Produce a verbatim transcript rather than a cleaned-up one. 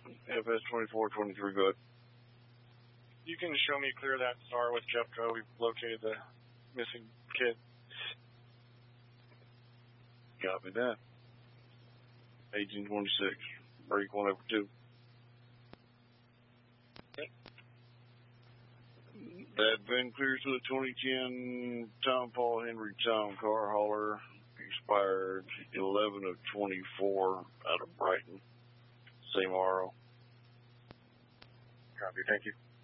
F S twenty-four twenty-three, go ahead. You can show me clear that star with Jeffco. We've located the missing kid. Copy that. eighteen twenty-six, break one over two. Okay. That been clear to the twenty ten Tom Paul Henry Tom car hauler, expired eleven of twenty-four out of Brighton. Same R O. Copy, thank you.